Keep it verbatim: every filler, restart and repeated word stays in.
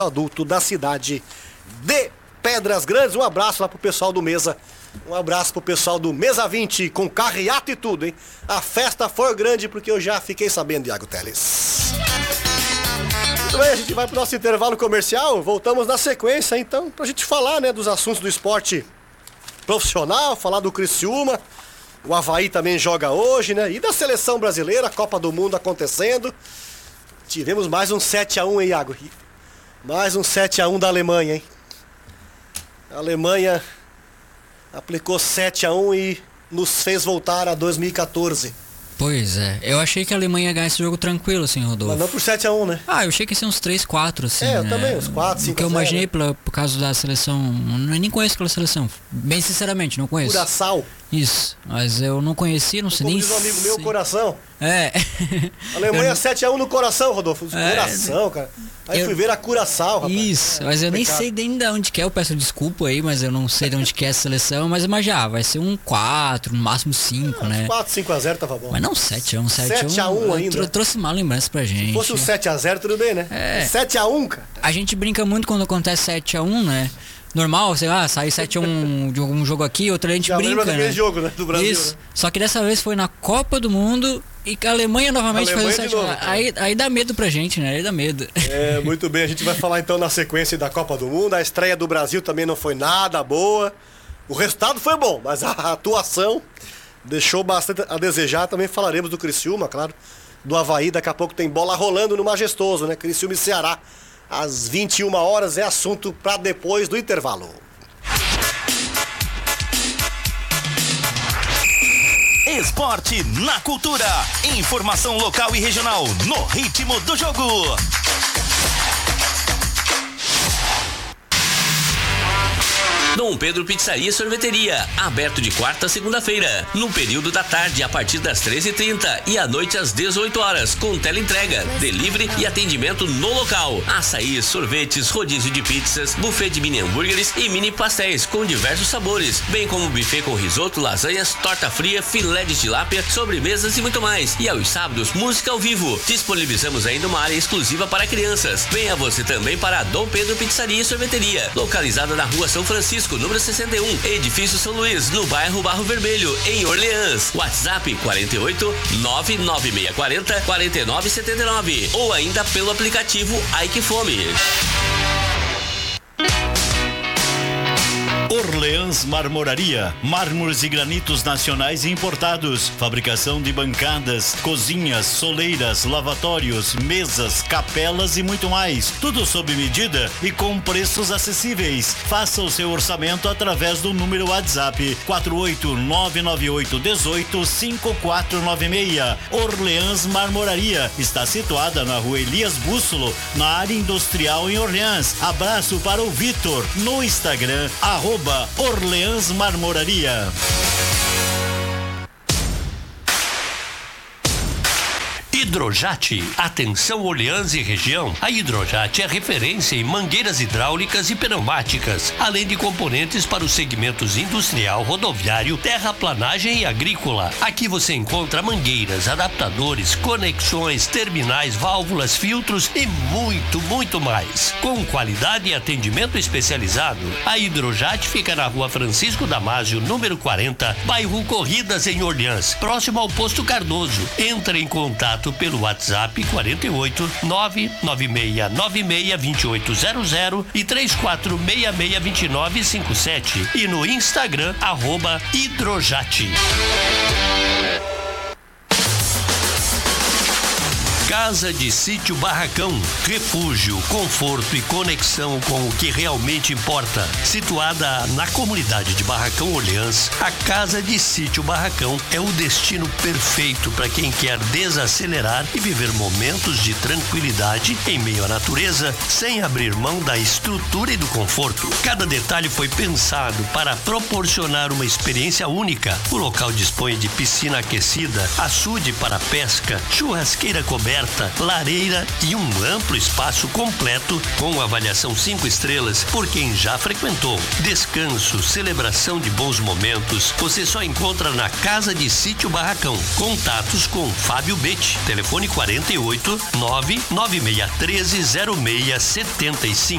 adulto da cidade de Pedras Grandes. Um abraço lá pro pessoal do Mesa. Um abraço pro pessoal do Mesa vinte, com carreata e tudo, hein? A festa foi grande porque eu já fiquei sabendo, Iago Teles. Muito bem, a gente vai pro nosso intervalo comercial. Voltamos na sequência, então, pra gente falar, né, dos assuntos do esporte profissional, falar do Criciúma. O Avaí também joga hoje, né? E da seleção brasileira, Copa do Mundo acontecendo. Tivemos mais um sete a um, hein, Iago? Mais um sete a um da Alemanha, hein? A Alemanha aplicou sete a um e nos fez voltar a dois mil e catorze. Pois é, eu achei que a Alemanha ia ganhar esse jogo tranquilo, assim, Rodolfo. Mas não por sete a um, né? Ah, eu achei que ia ser uns três, quatro, assim. É, eu né? também, uns quatro, cinco. O que eu imaginei pela, por causa da seleção. Eu nem conheço aquela seleção. Bem sinceramente, não conheço. Curaçao. Isso, mas eu não conheci, não sei Como nem. diz um amigo meu, coração. É. Alemanha não... sete a um no coração, Rodolfo. É, coração, cara. Aí eu... fui ver a Curaçao, rapaz. Isso, é, mas eu nem complicado. sei nem de onde que é, eu peço desculpa aí, mas eu não sei de onde que é essa seleção, mas, mas já, vai ser um quatro, no máximo cinco, é, né? quatro, cinco a zero tava bom. Mas não sete a um, sete a um ainda. Trou- trouxe uma lembrança pra gente. Se fosse um sete a zero, tudo bem, né? É. sete a um, cara. A gente brinca muito quando acontece sete a um, né? Normal, sei lá, sai sete a um de um jogo aqui, outro a gente Já brinca, lembra daquele né? jogo, né? Do Brasil, Isso. né? Só que dessa vez foi na Copa do Mundo e a Alemanha novamente A Alemanha fez de o sete a um. novo, cara. Aí, aí dá medo pra gente, né? Aí dá medo. É, muito bem, a gente vai falar então na sequência da Copa do Mundo. A estreia do Brasil também não foi nada boa. O resultado foi bom, mas a atuação deixou bastante a desejar. Também falaremos do Criciúma, claro, do Avaí. Daqui a pouco tem bola rolando no Majestoso, né? Criciúma e Ceará, às vinte e uma horas, é assunto para depois do intervalo. Esporte na cultura. Informação local e regional no ritmo do jogo. Dom Pedro Pizzaria e Sorveteria, aberto de quarta a segunda-feira, no período da tarde a partir das treze e trinta e à noite às dezoito horas, com teleentrega, delivery e atendimento no local. Açaí, sorvetes, rodízio de pizzas, buffet de mini hambúrgueres e mini pastéis com diversos sabores, bem como buffet com risoto, lasanhas, torta fria, filé de tilápia, sobremesas e muito mais. E aos sábados, música ao vivo. Disponibilizamos ainda uma área exclusiva para crianças. Venha você também para a Dom Pedro Pizzaria e Sorveteria, localizada na rua São Francisco, número sessenta e um, edifício São Luís, no bairro Barro Vermelho, em Orleans. WhatsApp quarenta e oito, nove nove seis quatro zero, quatro nove sete nove ou ainda pelo aplicativo Ai Que Fome. Orleans Marmoraria, mármores e granitos nacionais e importados, fabricação de bancadas, cozinhas, soleiras, lavatórios, mesas, capelas e muito mais, tudo sob medida e com preços acessíveis. Faça o seu orçamento através do número WhatsApp quatro oito nove nove oito um oito cinco quatro nove seis. Orleans Marmoraria está situada na rua Elias Bússolo, na área industrial em Orleans. Abraço para o Vitor no Instagram, arroba Orleans Marmoraria. Hidrojat, atenção Orleans e região. A Hidrojat é referência em mangueiras hidráulicas e pneumáticas, além de componentes para os segmentos industrial, rodoviário, terraplanagem e agrícola. Aqui você encontra mangueiras, adaptadores, conexões, terminais, válvulas, filtros e muito, muito mais. Com qualidade e atendimento especializado, a Hidrojat fica na rua Francisco Damásio, número quarenta, bairro Corridas, em Orleans, próximo ao Posto Cardoso. Entre em contato pelo WhatsApp quarenta e oito, nove nove seis nove seis dois oito zero zero e três quatro seis seis dois nove cinco sete e no Instagram, arroba Hidrojat. Casa de Sítio Barracão, refúgio, conforto e conexão com o que realmente importa. Situada na comunidade de Barracão Orleans, a Casa de Sítio Barracão é o destino perfeito para quem quer desacelerar e viver momentos de tranquilidade em meio à natureza, sem abrir mão da estrutura e do conforto. Cada detalhe foi pensado para proporcionar uma experiência única. O local dispõe de piscina aquecida, açude para pesca, churrasqueira coberta, lareira e um amplo espaço completo com avaliação cinco estrelas por quem já frequentou. Descanso, celebração de bons momentos, você só encontra na Casa de Sítio Barracão. Contatos com Fábio Betti, telefone quarenta e oito, nove nove seis um três zero seis sete cinco.